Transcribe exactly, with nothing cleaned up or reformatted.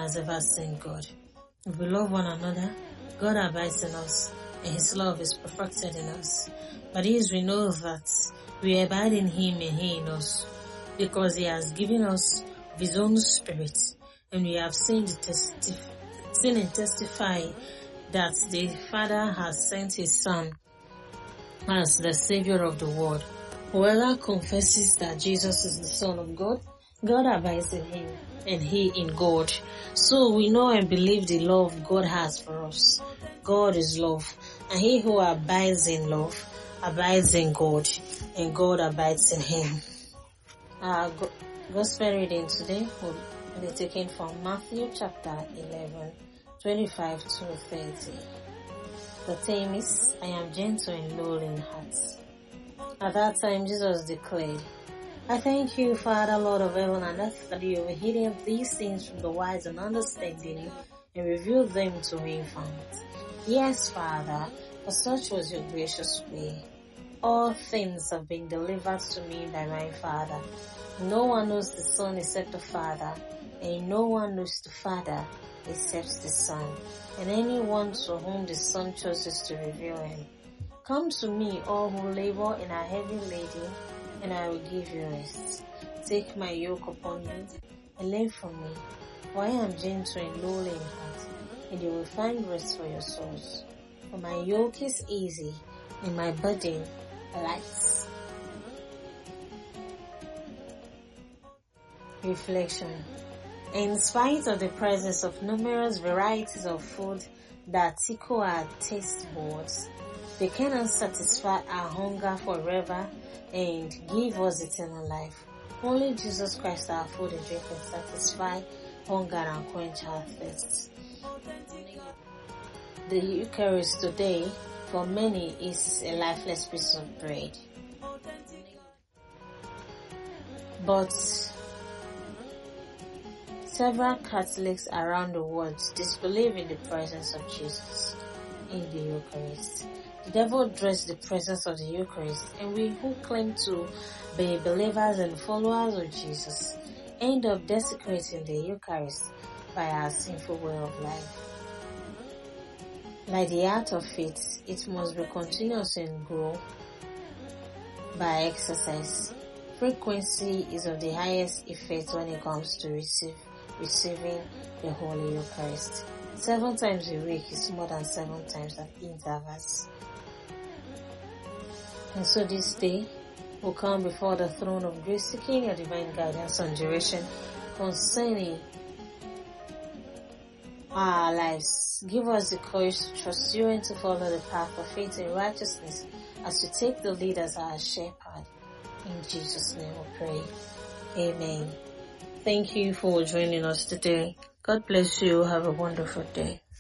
has ever seen God. If we love one another, God abides in us, and His love is perfected in us. By this we know that we abide in Him and He in us, because He has given us of His own Spirit, and we have seen, the testif- seen and testify that the Father has sent His Son as the Savior of the world. Whoever confesses that Jesus is the Son of God, God abides in Him, and He in God. So we know and believe the love God has for us. God is love, and he who abides in love abides in God, and God abides in him. Our go- Gospel reading today will be taken from Matthew chapter eleven, twenty-five to thirty. The theme is, I am gentle and lowly in heart. At that time Jesus declared, I thank you, Father, Lord of heaven and earth, that you have hidden these things from the wise and understanding and revealed them to infants. Yes, Father, for such was your gracious way. All things have been delivered to me by my Father. No one knows the Son except the Father, and no one knows the Father except the Son, and anyone to whom the Son chooses to reveal him. Come to me, all who labor and are heavy laden, and I will give you rest. Take my yoke upon you, and learn from me, for I am gentle and lowly in heart, and you will find rest for your souls. For my yoke is easy, and my burden light. Reflection. In spite of the presence of numerous varieties of food that tickle our taste buds, they cannot satisfy our hunger forever and give us eternal life. Only Jesus Christ, our food and drink, can satisfy hunger and quench our thirst. The Eucharist today, for many, is a lifeless piece of bread. But several Catholics around the world disbelieve in the presence of Jesus in the Eucharist. The devil dreads the presence of the Eucharist, and we who claim to be believers and followers of Jesus end up desecrating the Eucharist by our sinful way of life. Like the art of faith, it must be continuous and grow by exercise. Frequency is of the highest effect when it comes to receive, receiving the Holy Eucharist. Seven times a week is more than seven times at intervals. And so this day, we'll come before the throne of grace, seeking your divine guidance and direction concerning our lives. Give us the courage to trust you and to follow the path of faith and righteousness as we take the lead as our shepherd. In Jesus' name we pray. Amen. Thank you for joining us today. God bless you. Have a wonderful day.